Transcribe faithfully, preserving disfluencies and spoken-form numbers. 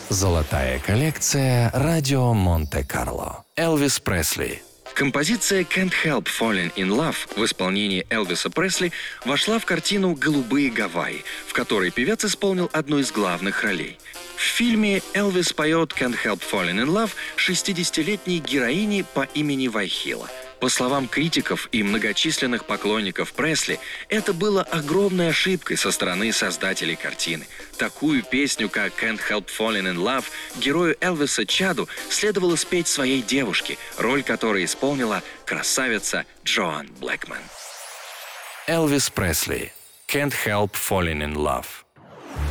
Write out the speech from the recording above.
Золотая коллекция «Радио Монте-Карло». Элвис Пресли. Композиция «Can't Help Falling in Love» в исполнении Элвиса Пресли вошла в картину «Голубые Гавайи», в которой певец исполнил одну из главных ролей. В фильме Элвис поет «Can't Help Falling in Love» шестидесятилетней героини по имени Вайхила. По словам критиков и многочисленных поклонников Пресли, это было огромной ошибкой со стороны создателей картины. Такую песню, как «Can't Help Falling in Love», герою Элвиса Чаду следовало спеть своей девушке, роль которой исполнила красавица Джоан Блэкман. Элвис Пресли. «Can't Help Falling in Love».